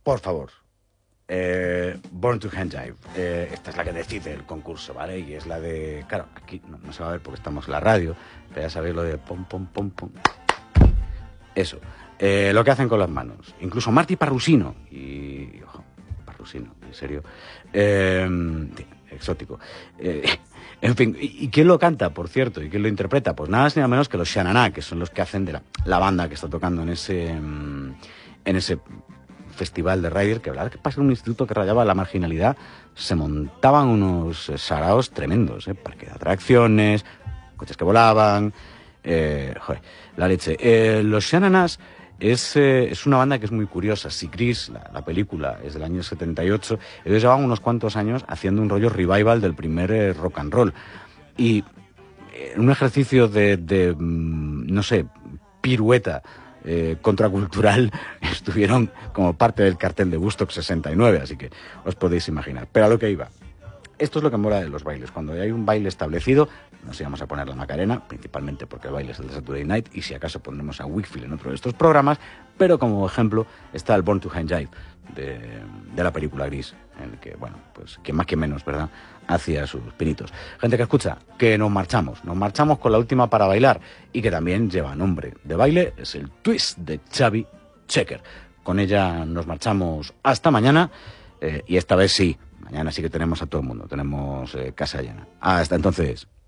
Por favor. Born to Handjive. Esta es la que decide el concurso, ¿vale? Y es la de... Claro, aquí no se va a ver porque estamos en la radio, pero ya sabéis lo de pom, pom, pom, pom. Eso. Lo que hacen con las manos. Incluso Marty Parrusino. Y ojo, Parrusino, en serio. Exótico. En fin, ¿y quién lo canta, por cierto? ¿Y quién lo interpreta? Pues nada más ni nada menos que los Xanana, que son los que hacen de la banda que está tocando en ese festival de Ryder, que la verdad que pasa en un instituto que rayaba la marginalidad, se montaban unos saraos tremendos, parque de atracciones, coches que volaban, joder, la leche. Los Xananas es una banda que es muy curiosa. Si Gris, la película, es del año 78, ellos llevaban unos cuantos años haciendo un rollo revival del primer rock and roll. Y en un ejercicio de no sé, pirueta contracultural, estuvieron como parte del cartel de Woodstock 69, así que os podéis imaginar. Pero a lo que iba. Esto es lo que mola de los bailes. Cuando hay un baile establecido, nos íbamos a poner la Macarena, principalmente porque el baile es el de Saturday Night, y si acaso pondremos a Wakefield en otro de estos programas, pero como ejemplo está el Born to Handjive de la película Gris, en el que, bueno, pues que más que menos, ¿verdad?, hacía sus pinitos. Gente que escucha, que nos marchamos con la última para bailar, y que también lleva nombre de baile, es el Twist de Xavi Checker. Con ella nos marchamos hasta mañana, y esta vez sí. Mañana sí que tenemos a todo el mundo, tenemos casa llena. Hasta entonces.